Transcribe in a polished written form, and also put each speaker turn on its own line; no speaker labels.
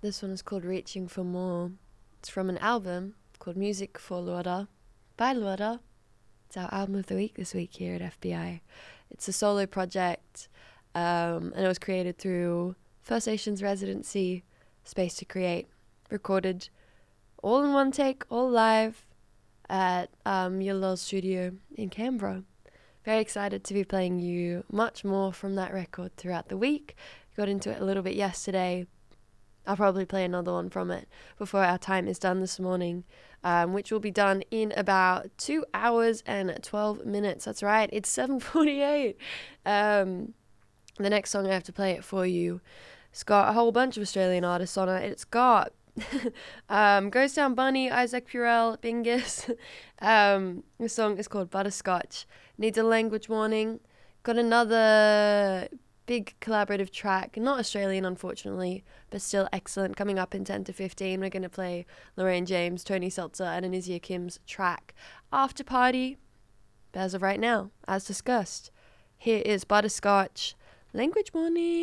This one is called Reaching for More. It's from an album called Music for Luada by Luada. It's our album of the week this week here at FBI. It's a solo project, and it was created through First Nations residency, Space to Create, recorded all in one take, all live at Yellow Studio in Canberra. Very excited to be playing you much more from that record throughout the week. Got into it a little bit yesterday. I'll probably play another one from it before our time is done this morning, which will be done in about 2 hours and 12 minutes. That's right, it's 7:48. The next song I have to play it for you. It's got a whole bunch of Australian artists on it. It's got Ghost Town Bunny, Isaac Purell, Bingus. The song is called Butterscotch. Needs a language warning. Got another big collaborative track, not Australian unfortunately, but still excellent, coming up in 10 to 15. We're going to play Lorraine James, Tony Seltzer and Anisia Kim's track After Party. But as of right now, as discussed, here is Butterscotch, language warning.